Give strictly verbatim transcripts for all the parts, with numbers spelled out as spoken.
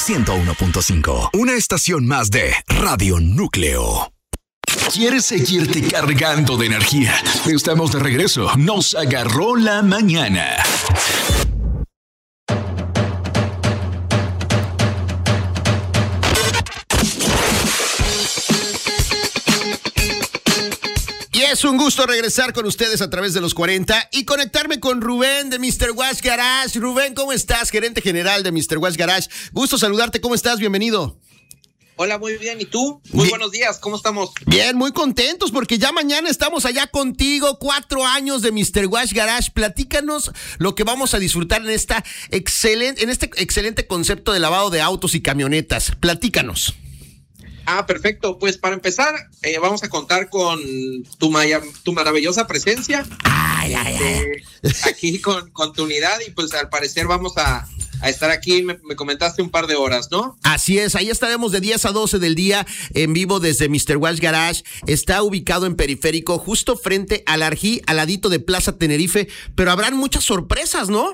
ciento uno punto cinco. Una estación más de Radio Núcleo. ¿Quieres seguirte cargando de energía? Estamos de regreso. Nos agarró la mañana. Y es un gusto regresar con ustedes a través de los cuarenta y conectarme con Rubén de mister Wash Garage. Rubén, ¿cómo estás? Gerente general de mister Wash Garage. Gusto saludarte. ¿Cómo estás? Bienvenido. Hola, muy bien. ¿Y tú? Muy bien. Buenos días. ¿Cómo estamos? Bien, muy contentos porque ya mañana estamos allá contigo. Cuatro años de mister Wash Garage. Platícanos lo que vamos a disfrutar en esta excelente, en este excelente concepto de lavado de autos y camionetas. Platícanos. Ah, perfecto. Pues para empezar, eh, vamos a contar con tu, maya, tu maravillosa presencia. Ay, ay, ay. Eh, aquí con, con tu unidad y pues al parecer vamos a, a estar aquí, me, me comentaste un par de horas, ¿no? Así es, ahí estaremos de diez a doce del día en vivo desde mister Wash Garage. Está ubicado en Periférico, justo frente al Arjí, al ladito de Plaza Tenerife, pero habrán muchas sorpresas, ¿no?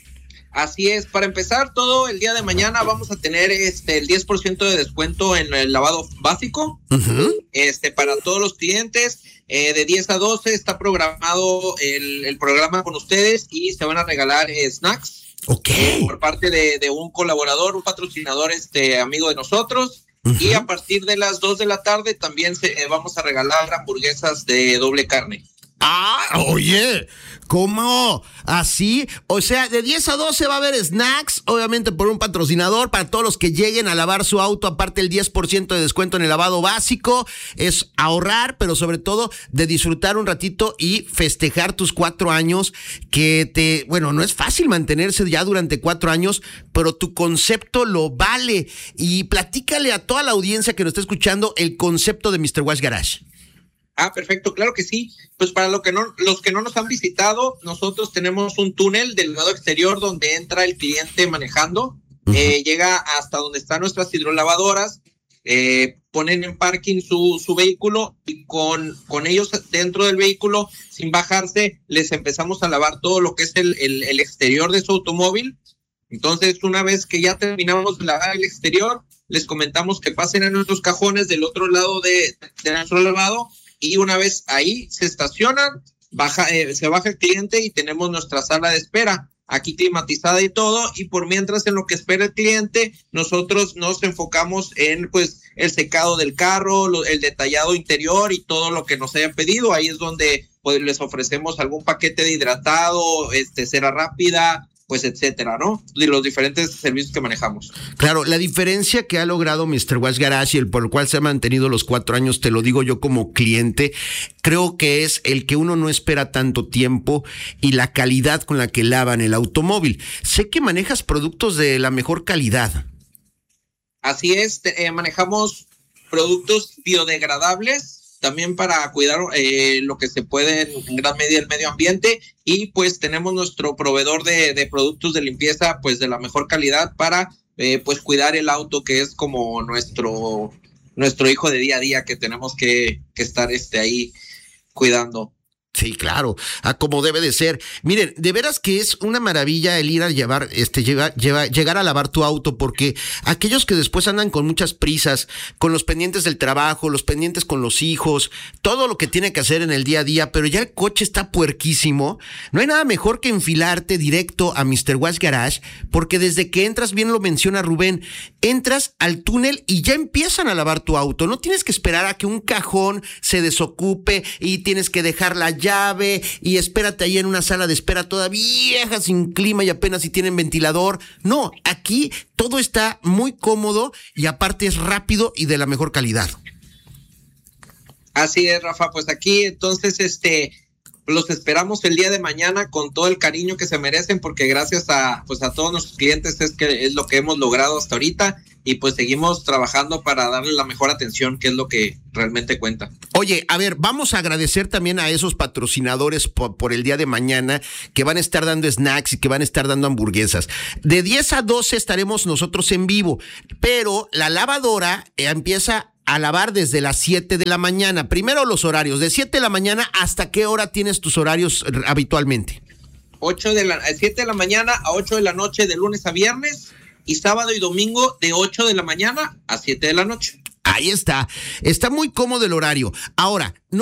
Así es, para empezar todo el día de mañana vamos a tener este el diez por ciento de descuento en el lavado básico, uh-huh. este para todos los clientes, eh, de diez a doce está programado el, el programa con ustedes y se van a regalar eh, snacks okay. eh, por parte de, de un colaborador, un patrocinador este amigo de nosotros, uh-huh. y a partir de las dos de la tarde también se, eh, vamos a regalar hamburguesas de doble carne. Ah, oye, ¿cómo? ¿Así? O sea, de diez a doce va a haber snacks, obviamente por un patrocinador, para todos los que lleguen a lavar su auto, aparte el diez por ciento de descuento en el lavado básico, es ahorrar, pero sobre todo de disfrutar un ratito y festejar tus cuatro años, que te, bueno, no es fácil mantenerse ya durante cuatro años, pero tu concepto lo vale. Y platícale a toda la audiencia que nos está escuchando el concepto de mister Wash Garage. Ah, perfecto, claro que sí. Pues para lo que no, los que no nos han visitado, nosotros tenemos un túnel del lado exterior donde entra el cliente manejando, uh-huh. eh, llega hasta donde están nuestras hidrolavadoras, eh, ponen en parking su, su vehículo y con, con ellos dentro del vehículo, sin bajarse, les empezamos a lavar todo lo que es el, el, el exterior de su automóvil. Entonces, una vez que ya terminamos de lavar el exterior, les comentamos que pasen a nuestros cajones del otro lado de, de nuestro lavado. Y una vez ahí se estacionan, baja, eh, se baja el cliente y tenemos nuestra sala de espera, aquí climatizada y todo, y por mientras en lo que espera el cliente, nosotros nos enfocamos en pues el secado del carro, lo, el detallado interior y todo lo que nos hayan pedido. Ahí es donde pues les ofrecemos algún paquete de hidratado, este, cera rápida, pues etcétera, ¿no? Y los diferentes servicios que manejamos. Claro, la diferencia que ha logrado mister Wash Garage y el por el cual se ha mantenido los cuatro años, te lo digo yo como cliente, creo que es el que uno no espera tanto tiempo y la calidad con la que lavan el automóvil. Sé que manejas productos de la mejor calidad. Así es, eh, manejamos productos biodegradables, también para cuidar eh, lo que se puede en gran medida el medio ambiente, y pues tenemos nuestro proveedor de, de productos de limpieza pues de la mejor calidad para eh, pues cuidar el auto, que es como nuestro nuestro hijo de día a día que tenemos que, que estar este ahí cuidando. Sí, claro, a como debe de ser. Miren, de veras que es una maravilla el ir a llevar, este, lleva, lleva, llegar a lavar tu auto, porque aquellos que después andan con muchas prisas, con los pendientes del trabajo, los pendientes con los hijos, todo lo que tiene que hacer en el día a día, pero ya el coche está puerquísimo, no hay nada mejor que enfilarte directo a mister Wash Garage, porque desde que entras, bien lo menciona Rubén, entras al túnel y ya empiezan a lavar tu auto. No tienes que esperar a que un cajón se desocupe y tienes que dejar la llave y espérate ahí en una sala de espera toda vieja, sin clima y apenas si tienen ventilador. No, aquí todo está muy cómodo y aparte es rápido y de la mejor calidad. Así es, Rafa, pues aquí entonces este los esperamos el día de mañana con todo el cariño que se merecen, porque gracias a pues a todos nuestros clientes es que es lo que hemos logrado hasta ahorita, y pues seguimos trabajando para darle la mejor atención, que es lo que realmente cuenta. Oye, a ver, vamos a agradecer también a esos patrocinadores por, por el día de mañana, que van a estar dando snacks y que van a estar dando hamburguesas. De diez a doce estaremos nosotros en vivo, pero la lavadora eh, empieza a lavar desde las siete de la mañana. Primero los horarios, de siete de la mañana, ¿hasta qué hora tienes tus horarios habitualmente? ocho de la, siete de la mañana a ocho de la noche de lunes a viernes, y sábado y domingo de ocho de la mañana a siete de la noche. Ahí está. Está muy cómodo el horario. Ahora, no